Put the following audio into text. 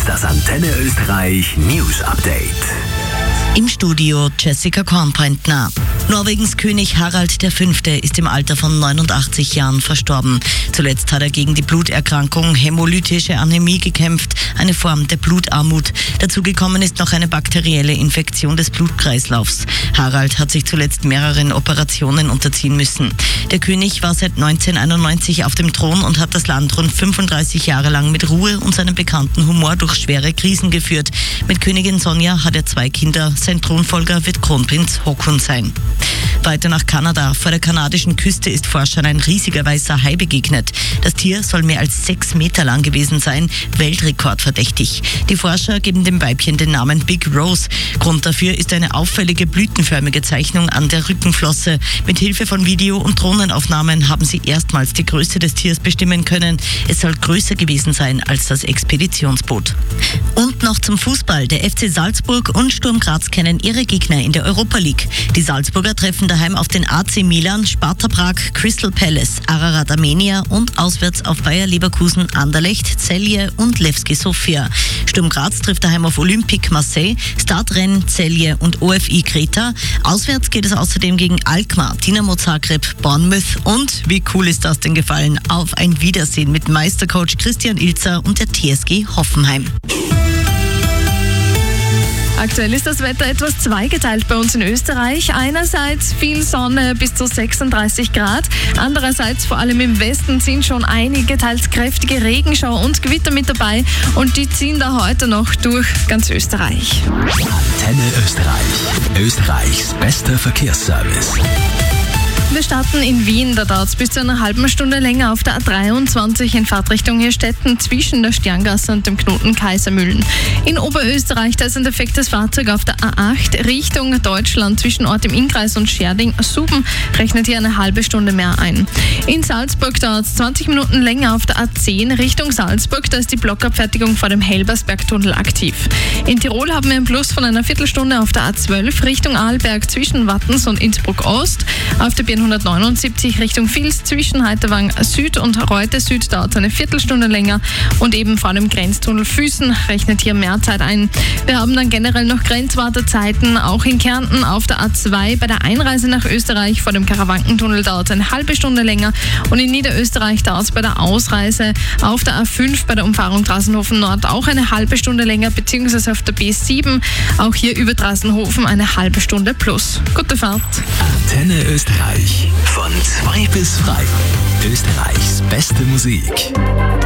das Antenne Österreich News Update. Im Studio Jessica Kornbrentner. Norwegens König Harald V. ist im Alter von 89 Jahren verstorben. Zuletzt hat er gegen die Bluterkrankung hämolytische Anämie gekämpft, eine Form der Blutarmut. Dazu gekommen ist noch eine bakterielle Infektion des Blutkreislaufs. Harald hat sich zuletzt mehreren Operationen unterziehen müssen. Der König war seit 1991 auf dem Thron und hat das Land rund 35 Jahre lang mit Ruhe und seinem bekannten Humor durch schwere Krisen geführt. Mit Königin Sonja hat er 2 Kinder. Sein Thronfolger wird Kronprinz Haakon sein. Weiter nach Kanada. Vor der kanadischen Küste ist Forschern ein riesiger weißer Hai begegnet. Das Tier soll mehr als 6 Meter lang gewesen sein, weltrekordverdächtig. Die Forscher geben dem Weibchen den Namen Big Rose. Grund dafür ist eine auffällige blütenförmige Zeichnung an der Rückenflosse. Mit Hilfe von Video- und Drohnenaufnahmen haben sie erstmals die Größe des Tiers bestimmen können. Es soll größer gewesen sein als das Expeditionsboot. Und noch zum Fußball. Der FC Salzburg und Sturm Graz kennen ihre Gegner in der Europa League. Die Salzburger treffen daheim auf den AC Milan, Sparta Prag, Crystal Palace, Ararat Armenia und auswärts auf Bayer Leverkusen, Anderlecht, Celje und Levski Sofia. Sturm Graz trifft daheim auf Olympique Marseille, Stade Rennes, Celje und OFI Kreta. Auswärts geht es außerdem gegen Alkmaar, Dinamo Zagreb, Bournemouth und, wie cool ist das denn gefallen, auf ein Wiedersehen mit Meistercoach Christian Ilzer und der TSG Hoffenheim. Aktuell ist das Wetter etwas zweigeteilt bei uns in Österreich. Einerseits viel Sonne bis zu 36 Grad. Andererseits vor allem im Westen sind schon einige teils kräftige Regenschauer und Gewitter mit dabei. Und die ziehen da heute noch durch ganz Österreich. Antenne Österreich. Österreichs bester Verkehrsservice. Wir starten in Wien, da dauert es bis zu einer halben Stunde länger auf der A23 in Fahrtrichtung Hirstetten zwischen der Sterngasse und dem Knoten Kaisermühlen. In Oberösterreich, da ist ein defektes Fahrzeug auf der A8 Richtung Deutschland zwischen Ort im Innkreis und Scherding-Suben, rechnet hier eine halbe Stunde mehr ein. In Salzburg dauert es 20 Minuten länger auf der A10 Richtung Salzburg, da ist die Blockabfertigung vor dem Helbersbergtunnel aktiv. In Tirol haben wir einen Plus von einer Viertelstunde auf der A12 Richtung Arlberg zwischen Wattens und Innsbruck Ost. Auf der 179 Richtung Vils zwischen Heiterwang Süd und Reute Süd dauert eine Viertelstunde länger und eben vor dem Grenztunnel Füßen rechnet hier mehr Zeit ein. Wir haben dann generell noch Grenzwartezeiten, auch in Kärnten auf der A2 bei der Einreise nach Österreich vor dem Karawankentunnel dauert eine halbe Stunde länger und in Niederösterreich dauert es bei der Ausreise auf der A5 bei der Umfahrung Drassenhofen Nord auch eine halbe Stunde länger, beziehungsweise auf der B7 auch hier über Drassenhofen eine halbe Stunde plus. Gute Fahrt. Antenne Österreich. Von 2 bis 3. Österreichs beste Musik.